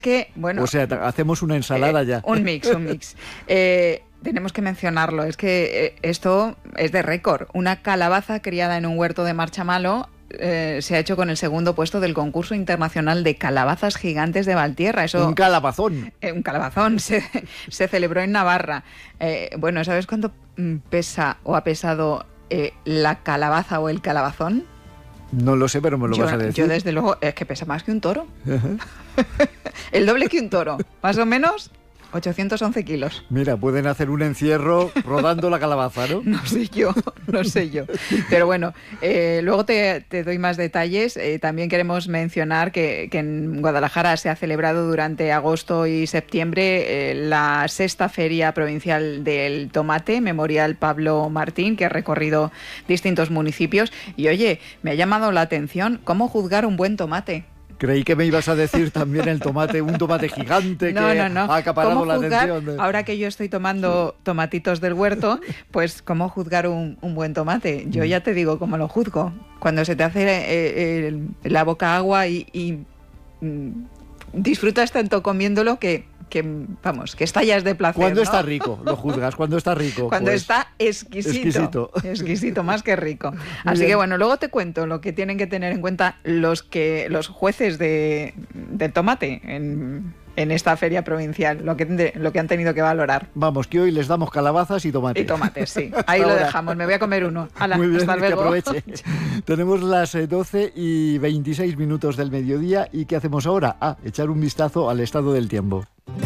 Que, bueno, o sea, hacemos una ensalada ya. Un mix. Tenemos que mencionarlo, es que esto es de récord. Una calabaza criada en un huerto de Marchamalo se ha hecho con el segundo puesto del concurso internacional de calabazas gigantes de Valtierra. Un calabazón. Un calabazón se celebró en Navarra. Bueno, ¿sabes cuánto pesa o ha pesado la calabaza o el calabazón? No lo sé, pero me lo vas a decir. Yo desde luego, es que pesa más que un toro. El doble que un toro, más o menos 811 kilos. Mira, pueden hacer un encierro rodando la calabaza, ¿no? No sé yo. Pero bueno, luego te doy más detalles. También queremos mencionar que en Guadalajara se ha celebrado durante agosto y septiembre la 6ª Feria Provincial del Tomate, Memorial Pablo Martín, que ha recorrido distintos municipios. Y oye, me ha llamado la atención cómo juzgar un buen tomate. Creí que me ibas a decir también el tomate, un tomate gigante no. ha acaparado la atención. Ahora que yo estoy tomando tomatitos del huerto, pues cómo juzgar un buen tomate. Yo ya te digo cómo lo juzgo. Cuando se te hace la boca agua y disfrutas tanto comiéndolo que estallas de placer. Cuando ¿no? Está rico, lo juzgas. Cuando está rico. Cuando pues, está exquisito. Exquisito, más que rico. Así que bueno, luego te cuento lo que tienen que tener en cuenta los jueces del tomate en esta feria provincial, lo que han tenido que valorar. Vamos, que hoy les damos calabazas y tomates. Y tomates, sí. Ahí lo dejamos. Me voy a comer uno. Hala, muy bien, hasta luego. Que aproveche. Tenemos las 12:26 del mediodía. ¿Y qué hacemos ahora? Echar un vistazo al estado del tiempo.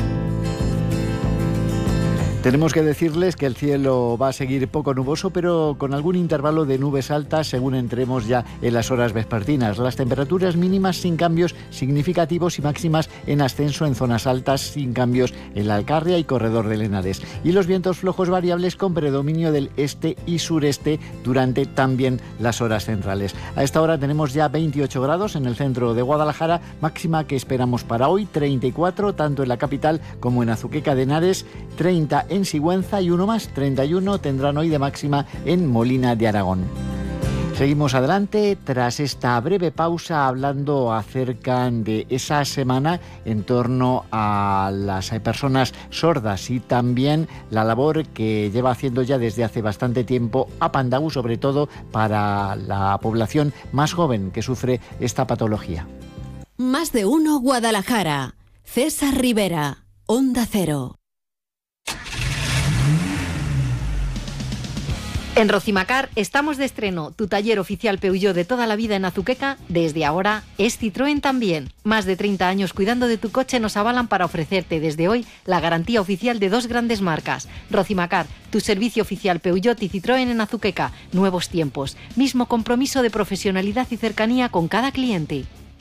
Tenemos que decirles que el cielo va a seguir poco nuboso, pero con algún intervalo de nubes altas según entremos ya en las horas vespertinas. Las temperaturas mínimas sin cambios significativos y máximas en ascenso en zonas altas sin cambios en la Alcarria y Corredor del Henares. Y los vientos flojos variables con predominio del este y sureste durante también las horas centrales. A esta hora tenemos ya 28 grados en el centro de Guadalajara, máxima que esperamos para hoy, 34 tanto en la capital como en Azuqueca de Henares, 30 en Sigüenza y uno más, 31 tendrán hoy de máxima en Molina de Aragón. Seguimos adelante tras esta breve pausa hablando acerca de esa semana en torno a las personas sordas y también la labor que lleva haciendo ya desde hace bastante tiempo Apandagu, sobre todo para la población más joven que sufre esta patología. Más de uno Guadalajara. César Rivera, Onda Cero. En Rocimacar estamos de estreno. Tu taller oficial Peugeot de toda la vida en Azuqueca, desde ahora es Citroën también. Más de 30 años cuidando de tu coche nos avalan para ofrecerte desde hoy la garantía oficial de 2 grandes marcas. Rocimacar, tu servicio oficial Peugeot y Citroën en Azuqueca. Nuevos tiempos, mismo compromiso de profesionalidad y cercanía con cada cliente.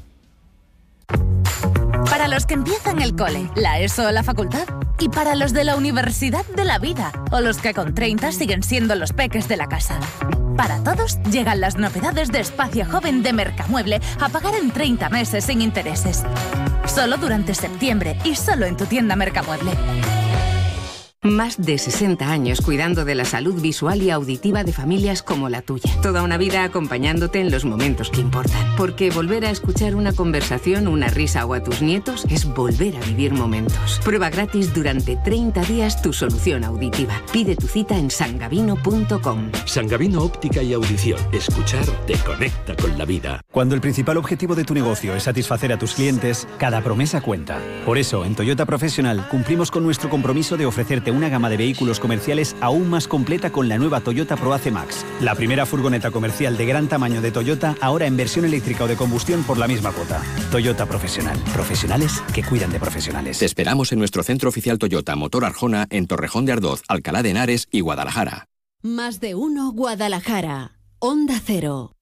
Para los que empiezan el cole, la ESO o la facultad. Y para los de la universidad de la vida. O los que con 30 siguen siendo los peques de la casa. Para todos llegan las novedades de Espacio Joven de Mercamueble a pagar en 30 meses sin intereses. Solo durante septiembre y solo en tu tienda Mercamueble. Más de 60 años cuidando de la salud visual y auditiva de familias como la tuya. Toda una vida acompañándote en los momentos que importan. Porque volver a escuchar una conversación, una risa o a tus nietos es volver a vivir momentos. Prueba gratis durante 30 días tu solución auditiva. Pide tu cita en sangavino.com. Sangavino Óptica y Audición. Escuchar te conecta con la vida. Cuando el principal objetivo de tu negocio es satisfacer a tus clientes, cada promesa cuenta. Por eso, en Toyota Professional cumplimos con nuestro compromiso de ofrecerte una gama de vehículos comerciales aún más completa con la nueva Toyota Proace Max, la primera furgoneta comercial de gran tamaño de Toyota, ahora en versión eléctrica o de combustión por la misma cuota. Toyota Professional. Profesionales que cuidan de profesionales. Te esperamos en nuestro centro oficial Toyota Motor Arjona en Torrejón de Ardoz, Alcalá de Henares y Guadalajara. Más de uno Guadalajara. Onda Cero.